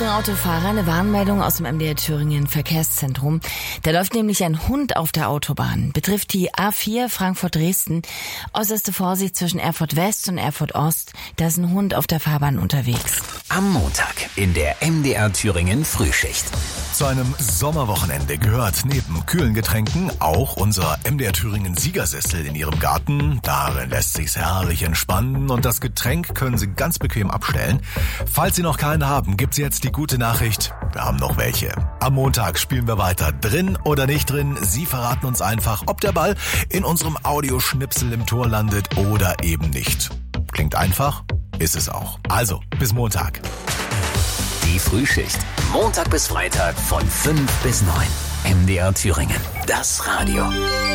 Achtung Autofahrer, eine Warnmeldung aus dem MDR Thüringen Verkehrszentrum. Da läuft nämlich ein Hund auf der Autobahn. Betrifft die A4 Frankfurt-Dresden. Äußerste Vorsicht zwischen Erfurt West und Erfurt Ost. Da ist ein Hund auf der Fahrbahn unterwegs. Am Montag in der MDR Thüringen Frühschicht. Zu einem Sommerwochenende gehört neben kühlen Getränken auch unser MDR Thüringen Siegersessel in Ihrem Garten. Darin lässt sich's herrlich entspannen und das Getränk können Sie ganz bequem abstellen. Falls Sie noch keinen haben, gibt's jetzt die gute Nachricht: wir haben noch welche. Am Montag spielen wir weiter. Drin oder nicht drin, Sie verraten uns einfach, ob der Ball in unserem Audioschnipsel im Tor landet oder eben nicht. Klingt einfach, ist es auch. Also, bis Montag. Die Frühschicht. Montag bis Freitag von 5 bis 9. MDR Thüringen. Das Radio.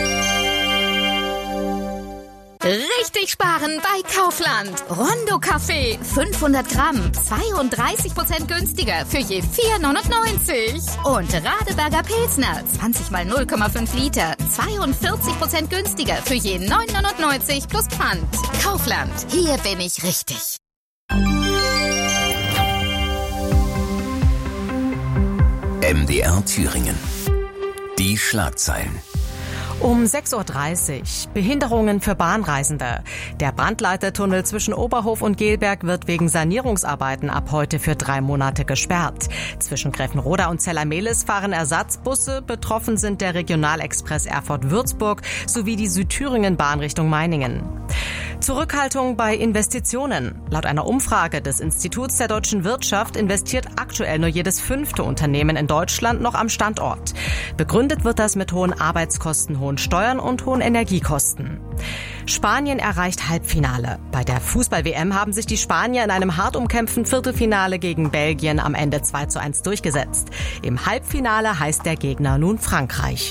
Richtig sparen bei Kaufland. Rondo Kaffee 500 Gramm, 32% günstiger für je 4,99. Und Radeberger Pilsner 20 mal 0,5 Liter, 42% günstiger für je 9,99 plus Pfand. Kaufland, hier bin ich richtig. MDR Thüringen. Die Schlagzeilen. Um 6.30 Uhr. Behinderungen für Bahnreisende. Der Brandleitertunnel zwischen Oberhof und Gelberg wird wegen Sanierungsarbeiten ab heute für 3 Monate gesperrt. Zwischen Greffenroda und Zellermehlis fahren Ersatzbusse. Betroffen sind der Regionalexpress Erfurt-Würzburg sowie die Südthüringen-Bahn Richtung Meiningen. Zurückhaltung bei Investitionen. Laut einer Umfrage des Instituts der deutschen Wirtschaft investiert aktuell nur jedes 5. Unternehmen in Deutschland noch am Standort. Begründet wird das mit hohen Arbeitskosten, hohen Steuern und hohen Energiekosten. Spanien erreicht Halbfinale. Bei der Fußball-WM haben sich die Spanier in einem hart umkämpften Viertelfinale gegen Belgien am Ende 2:1 durchgesetzt. Im Halbfinale heißt der Gegner nun Frankreich.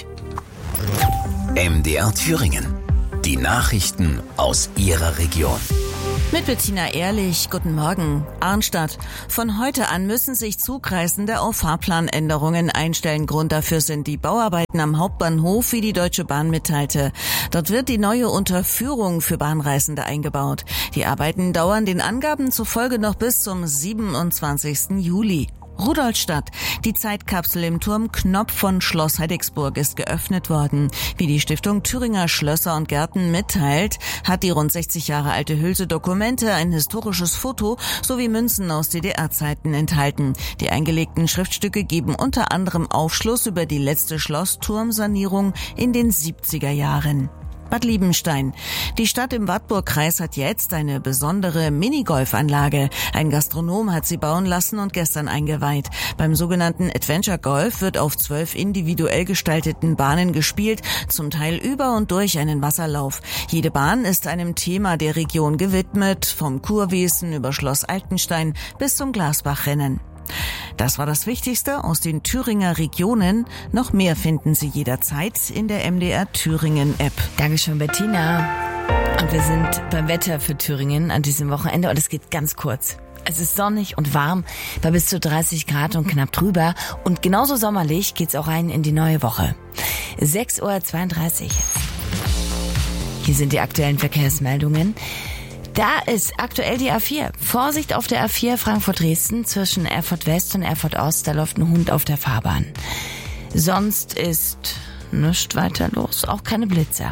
MDR Thüringen. Die Nachrichten aus Ihrer Region. Mit Bettina Ehrlich, guten Morgen. Arnstadt. Von heute an müssen sich Zugreisende auf Fahrplanänderungen einstellen. Grund dafür sind die Bauarbeiten am Hauptbahnhof, wie die Deutsche Bahn mitteilte. Dort wird die neue Unterführung für Bahnreisende eingebaut. Die Arbeiten dauern den Angaben zufolge noch bis zum 27. Juli. Rudolstadt. Die Zeitkapsel im Turm Knopf von Schloss Heidigsburg ist geöffnet worden. Wie die Stiftung Thüringer Schlösser und Gärten mitteilt, hat die rund 60 Jahre alte Hülse Dokumente, ein historisches Foto sowie Münzen aus DDR-Zeiten enthalten. Die eingelegten Schriftstücke geben unter anderem Aufschluss über die letzte Schlossturmsanierung in den 70er Jahren. Bad Liebenstein. Die Stadt im Wartburgkreis hat jetzt eine besondere Minigolfanlage. Ein Gastronom hat sie bauen lassen und gestern eingeweiht. Beim sogenannten Adventure Golf wird auf 12 individuell gestalteten Bahnen gespielt, zum Teil über und durch einen Wasserlauf. Jede Bahn ist einem Thema der Region gewidmet, vom Kurwesen über Schloss Altenstein bis zum Glasbachrennen. Das war das Wichtigste aus den Thüringer Regionen. Noch mehr finden Sie jederzeit in der MDR Thüringen App. Dankeschön, Bettina. Und wir sind beim Wetter für Thüringen an diesem Wochenende und es geht ganz kurz. Es ist sonnig und warm bei bis zu 30 Grad und knapp drüber. Und genauso sommerlich geht's auch rein in die neue Woche. 6:32 Uhr. Hier sind die aktuellen Verkehrsmeldungen. Da ist aktuell die A4. Vorsicht auf der A4 Frankfurt-Dresden zwischen Erfurt West und Erfurt Ost. Da läuft ein Hund auf der Fahrbahn. Sonst ist nichts weiter los, auch keine Blitzer.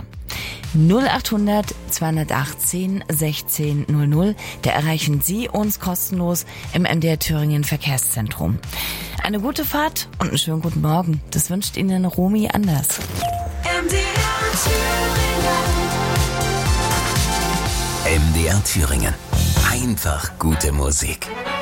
0800 218 16 00. Da erreichen Sie uns kostenlos im MDR Thüringen Verkehrszentrum. Eine gute Fahrt und einen schönen guten Morgen. Das wünscht Ihnen Romy Anders. MDR Thüringen. Einfach gute Musik.